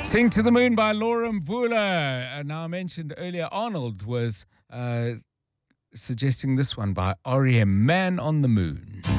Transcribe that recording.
Sing to the Moon by Laura Mvula. Now, I mentioned earlier Arnold was suggesting this one by R.E.M., Man on the Moon.